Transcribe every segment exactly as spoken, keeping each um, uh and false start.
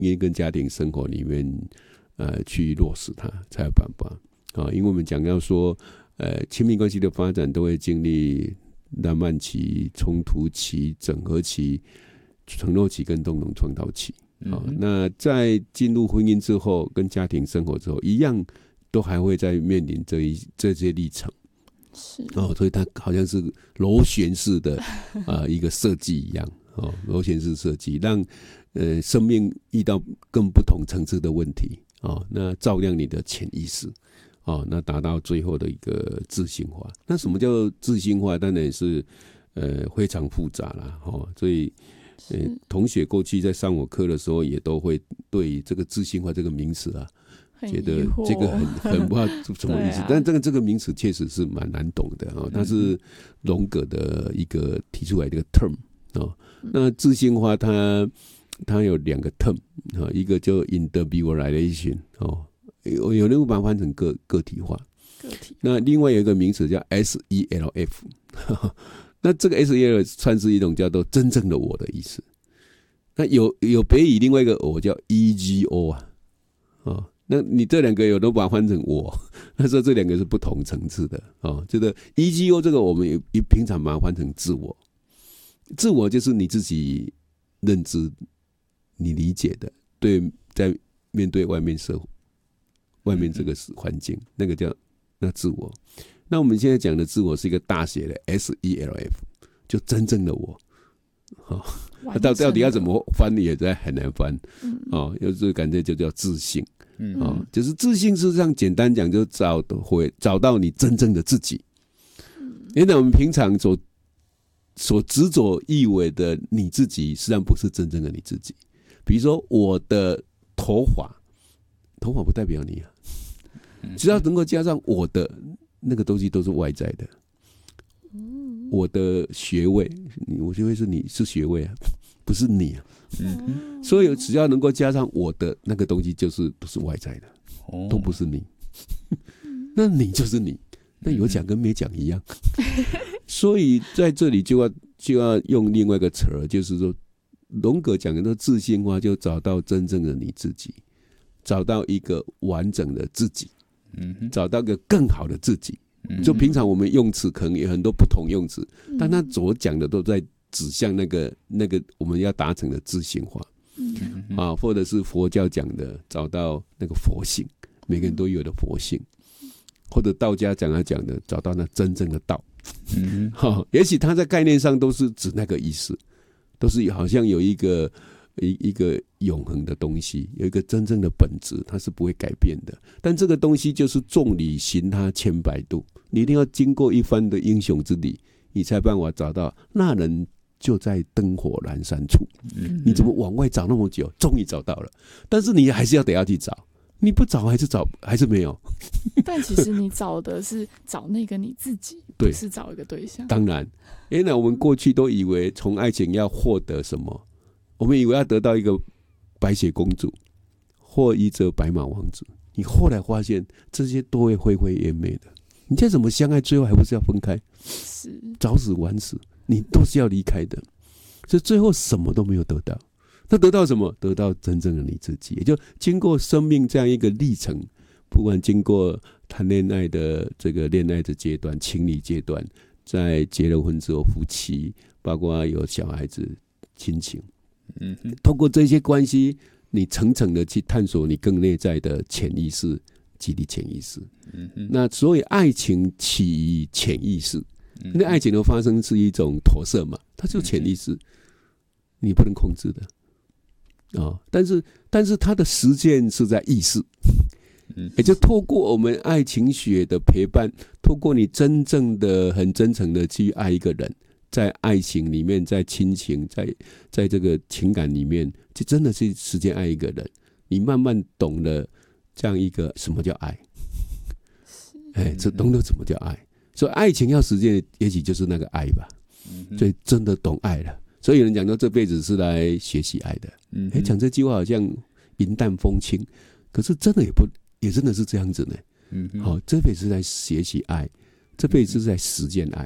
业跟家庭生活里面，呃，去落实它才有办法啊。因为我们讲到说，呃，亲密关系的发展都会经历浪漫期、冲突期、整合期、承诺期跟共同创造期。啊、嗯，那在进入婚姻之后，跟家庭生活之后，一样都还会再面临这一这些历程。 是哦，所以它好像是螺旋式的啊、呃、一个设计一样。哦，螺旋式设计，让呃生命遇到更不同层次的问题，哦，那照亮你的潜意识，哦，那达到最后的一个自信化。那什么叫自信化？当然也是呃非常复杂啦，哦，所以呃同学过去在上我课的时候，也都会对这个自信化这个名词啊，觉得这个很很不知道什么意思，啊、但这个这个名词确实是蛮难懂的哦，它是荣格的一个提出来的一个 term。哦，那自信化它它有两个 term， 一个叫 individualization， 哦，有有人会把它翻成个个体化， 个体。 那另外有一个名词叫 S E L F， 那这个 S E L F 算是一种叫做真正的我的意思。那有有别于另外一个我叫 E G O 啊，哦，那你这两个有都把它翻成我，那说这两个是不同层次的哦。这个 E G O 这个我们也平常把它翻成自我。自我就是你自己认知、你理解的，对，在面对外面社会、外面这个环境，那个叫那自我。那我们现在讲的自我是一个大写的 S E L F， 就真正的我。哦，到到底要怎么翻也在很难翻。哦，有时候感觉就叫自信。哦，就是自信，事实上简单讲，就找回找到你真正的自己。因为我们平常所所执着意味的你自己，实际上不是真正的你自己。比如说，我的头发，头发不代表你啊，只要能够加上我的那个东西，都是外在的。我的学位，我学位是你是学位啊，不是你啊。所以只要能够加上我的那个东西，就是都是外在的，都不是你。那你就是你，那有讲跟没讲一样。所以在这里就要就要用另外一个词儿，就是说，荣格讲的自信化，就找到真正的你自己，找到一个完整的自己，找到一个更好的自己。就平常我们用词可能有很多不同用词，但他所讲的都在指向那个那个我们要达成的自信化，啊，或者是佛教讲的找到那个佛性，每个人都有的佛性。或者道家讲他讲的，找到那真正的道，嗯，哦，也许他在概念上都是指那个意思，都是好像有一个一一个永恒的东西，有一个真正的本质，它是不会改变的。但这个东西就是众里寻他千百度，你一定要经过一番的英雄之旅，你才办法找到那人就在灯火阑珊处。嗯，你怎么往外找那么久，终于找到了，但是你还是要得要去找。你不找还是找还是没有。 但其实你找的是找那个你自己，不是找一个对象。 当然，因为我们过去都以为从爱情要获得什么，我们以为要得到一个白雪公主或一则白马王子，你后来发现这些都会灰灰烟灭的。你再怎么相爱，最后还不是要分开？ 是早死晚死，你都是要离开的，所以最后什么都没有得到。那得到什么？得到真正的你自己，也就经过生命这样一个历程，不管经过谈恋爱的这个恋爱的阶段、情侣阶段，在结了婚之后夫妻，包括有小孩子、亲情，嗯，通过这些关系，你层层的去探索你更内在的潜意识及你潜意识。嗯，那所以爱情起于潜意识，因为爱情的发生是一种投射嘛，它就是潜意识，你不能控制的。哦，但是但是它的实践是在意识，也就透过我们爱情学的陪伴，透过你真正的很真诚的去爱一个人，在爱情里面，在亲情，在在这个情感里面，就真的是实践爱一个人，你慢慢懂了这样一个什么叫爱，哎，这懂得什么叫爱，所以爱情要实践，也许就是那个爱吧，所以真的懂爱了。所以有人讲到这辈子是来学习爱的，嗯，哎，讲这句话好像云淡风轻，可是真的也不也真的是这样子呢。嗯，好，这辈子是在学习爱，这辈子是在实践爱，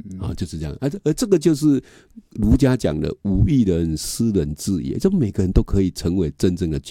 啊，就是这样。而而这个就是儒家讲的“无一人，斯人自也”，就每个人都可以成为真正的觉